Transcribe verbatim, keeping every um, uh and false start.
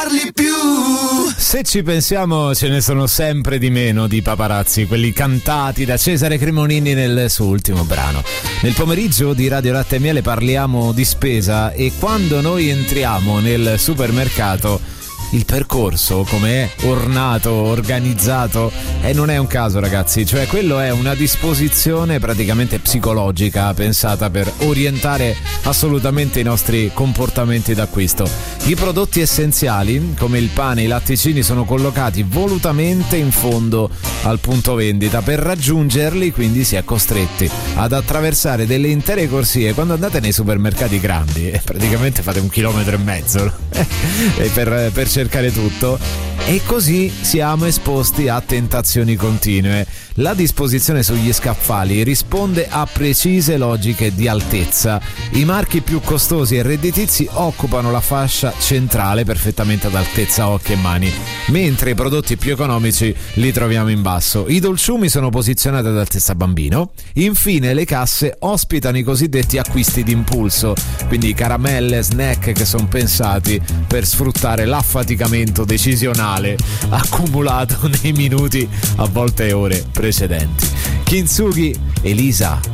Se ci pensiamo, ce ne sono sempre di meno di paparazzi, quelli cantati da Cesare Cremonini nel suo ultimo brano. Nel pomeriggio di Radio Latte e Miele parliamo di spesa e quando noi entriamo nel supermercato il percorso, come è ornato, organizzato, e non è un caso, ragazzi, cioè quello è una disposizione praticamente psicologica pensata per orientare assolutamente i nostri comportamenti d'acquisto. I prodotti essenziali come il pane e i latticini sono collocati volutamente in fondo al punto vendita. Per raggiungerli quindi si è costretti ad attraversare delle intere corsie. Quando andate nei supermercati grandi eh, praticamente fate un chilometro e mezzo e per, per cercare tutto, e così siamo esposti a tentazioni continue. La disposizione sugli scaffali risponde a precise logiche di altezza. I marchi più costosi e redditizi occupano la fascia centrale perfettamente ad altezza occhi e mani, mentre i prodotti più economici li troviamo in basso. I dolciumi sono posizionati ad altezza bambino. Infine le casse ospitano i cosiddetti acquisti d'impulso, quindi caramelle, snack che sono pensati per sfruttare l'affaticamento decisionale accumulato nei minuti, a volte ore precedenti. Kintsugi, Elisa.